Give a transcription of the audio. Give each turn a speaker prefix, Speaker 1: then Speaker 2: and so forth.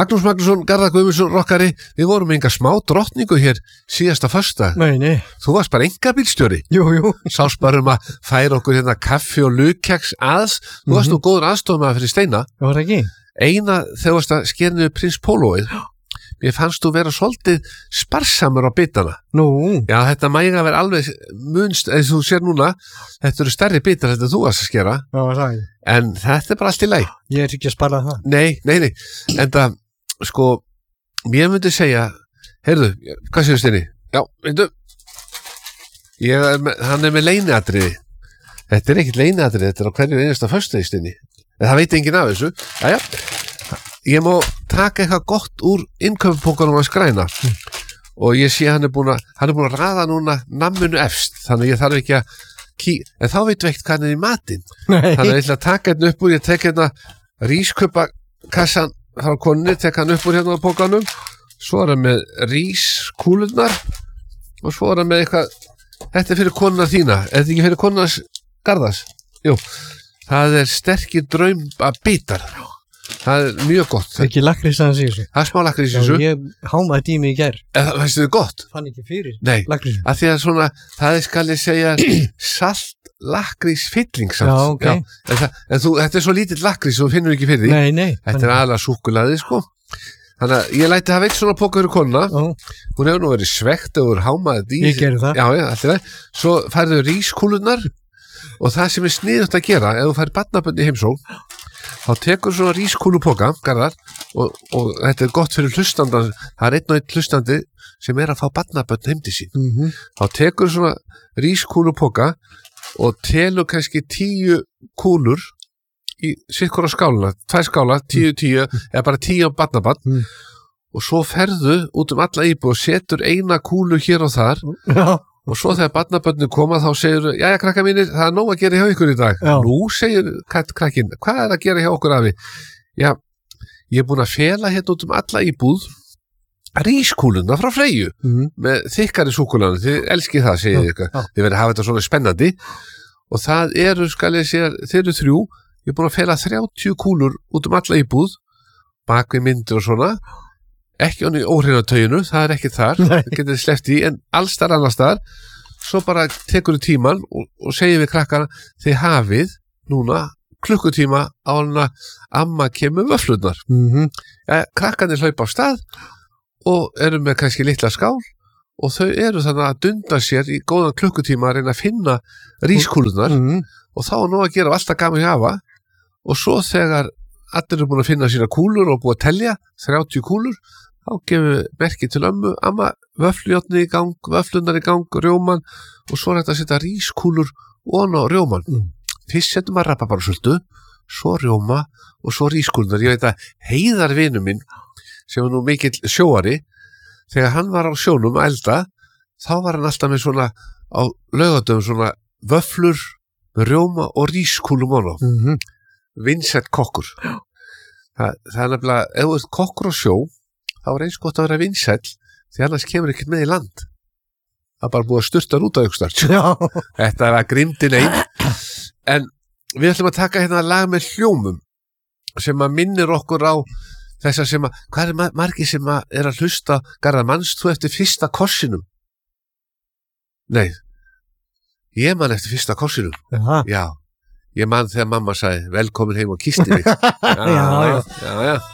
Speaker 1: Magnús Magnússon, Garðar Guðmundsson, rokkari, við vorum með enga smá drottningu hér síðasta föstudag.
Speaker 2: Nei.
Speaker 1: Þú varst bara einkabílstjóri.
Speaker 2: Jú.
Speaker 1: Sást bara að færa okkur hérna kaffi og lukkex aðs. Þú varst nú góður aðstofmaður fyrir Steina.
Speaker 2: Það var ekki.
Speaker 1: Eina þegar varst að skera niður Prins Pólóið. Mér fannst þú vera svolítið sparsamur á bitana.
Speaker 2: Nú.
Speaker 1: Já, þetta mæga vera alveg munst, eins og þú sér núna, þetta eru stærri bitar þetta þú varst að skera.
Speaker 2: Já, það er.
Speaker 1: En þetta bara allt í lagi.
Speaker 2: Ég ekki að spara það.
Speaker 1: Nei. En það, sko, mér myndi segja, heyrðu, hvað séu Steini? Já, veitu, hann með leyniatriði. Þetta er ekkert leyniatriði, þetta er á hverju einasta föstudegi, Steini. En það veit enginn af þessu. Jæja. Ég má taka eitthvað gott úr innkaupapókanum að skræna og ég sé hann er búin að raða núna namminu efst, þannig ég þarf ekki að en þá veitum við ekkert hvað hann er í matinn. Þannig að ég ætla að taka hérna upp úr, ég tek hérna rískupakassan frá konunni, tek hann upp úr hérna á pókanum, svo er hann með rískúlurnar og svo er hann með eitthvað, þetta er fyrir konuna þína, er þetta ekki fyrir konunas Garðars? Jú, það er sterkir draum að bitar. Það er mjög gott.
Speaker 2: Það er ekki lakrís aðeins í þessu.
Speaker 1: Það er smá lakrís í þessu.
Speaker 2: Ég hámaði tími í gær.
Speaker 1: Það finnst þið gott?
Speaker 2: Fann ekki fyrir.
Speaker 1: Nei,
Speaker 2: lakrísum.
Speaker 1: Af því að svona, það er skal ég segja salt lakrís fylling samt.
Speaker 2: Já, ok.
Speaker 1: Já, en þetta er svo lítill lakrís og þú finnur ekki fyrir því.
Speaker 2: Nei.
Speaker 1: Þetta er aðalega súkkulaði, sko. Þannig að ég læti hafa eitt svona póka fyrir konuna. Hún hefur nú verið svekkt og hún hámaði því.
Speaker 2: Ég gerði það.
Speaker 1: Já, alltaf. Svo færðu rískúlurnar og það sem er sniðugt að gera ef þú fær barnabörn í heimsókn, þá tekur svona rískúlupoka, Garðar, og þetta er gott fyrir hlustandan, það er einn og einn hlustandi sem er að fá barnabörn heim til sín. Þá tekur svona rískúlupoka og telur kannski 10 kúlur í sittkvora skáluna, 2 skálar, 10, eða bara 10 á barnabarn, og svo ferðu út alla íbúð og setur eina kúlu hér og þar, og svo þegar barnabörnir koma þá segir, jæja krakka mínir, það er nóg að gera hjá ykkur í dag.
Speaker 2: Já.
Speaker 1: Nú segir krakkin, hvað er að gera hjá okkur afi? Já, ég er búin að fela hérna út alla íbúð rískúluna frá Freyju með þykkari súkkulaði, þið elskið það, segir ykkur. Þið verður að hafa þetta svona spennandi og það eru, skal ég segja, þeir eru 3, ég er búin að fela 30 kúlur út alla íbúð, bak við myndir og svona, ekki onni óhreinatöginu, það er ekki þar, það getur sleppt í, en allstar annars þar, svo bara tekur þið tíman og segir við krakkana, þið hafið núna klukkutíma á hana amma kemur vöflurnar. Krakkanir hlaupa á stað og eru með kannski litla skál og þau eru þannig að dunda sér í góðan klukkutíma að reyna að finna rískúlurnar og þá er nú að gera alltaf gaman hjá hafa og svo þegar allir eru búin að finna sína kúlur og búin að telja 30 kúlur, þá gefur merki til ömmu, amma, vöflujárnið í gang, vöflunar í gang, rjóman og svo er þetta að setja rískúlur ofan á rjóman. Fyrst setjum að rabarbarsultu, svo rjóma og svo rískúlunar. Ég veit að Heiðar vinur minn, sem var nú mikill sjóari, þegar hann var á sjónum að elda, þá var hann alltaf með svona á laugardöfum svona vöflur með rjóma og rískúlum ofan á. Vinsett kokkur. Það er nefnilega, ef þú ert kokkur á sjó, þá er eins gott að vera vinsæll því annars kemur ekkert með í land. Það er bara búið að sturta út á ykkur start. Þetta var grimdin einn. En við ætlum að taka hérna lag með hljómum sem að minnir okkur á þessar sem að, hvað er margir sem að er að hlusta, Garðar, manst þú eftir fyrsta kossinum? Nei, ég man eftir fyrsta kossinum. Já, ég man þegar mamma sagði velkomin heim og kisti mig. Já.